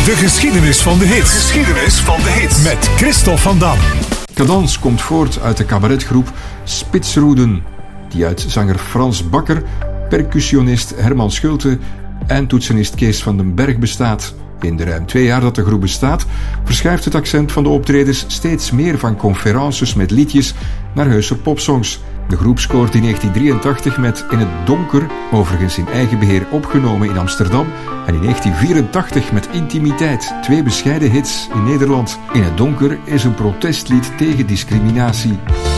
De geschiedenis van de hits. Geschiedenis van de hits. Met Christophe van Dam. Cadans komt voort uit de cabaretgroep Spitsroeden, die uit zanger Frans Bakker, percussionist Herman Schulte en toetsenist Kees van den Berg bestaat. In de ruim 2 jaar dat de groep bestaat, verschuift het accent van de optredens steeds meer van conferences met liedjes naar heuse popsongs. De groep scoort in 1983 met In het Donker, overigens in eigen beheer opgenomen in Amsterdam, en in 1984 met Intimiteit, 2 bescheiden hits in Nederland. In het Donker is een protestlied tegen discriminatie.